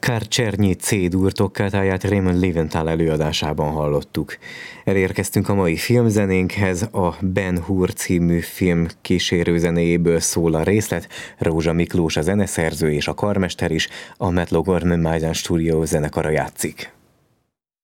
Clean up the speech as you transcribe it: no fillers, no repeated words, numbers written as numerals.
Kárcsernyi C-dur tokkátáját Raymond Leventhal előadásában hallottuk. Elérkeztünk a mai filmzenénkhez, a Ben Hur című film kísérőzenéjéből szól a részlet, Rózsa Miklós a zeneszerző és a karmester is, a Metro Goldwyn Mayer Studio zenekara játszik.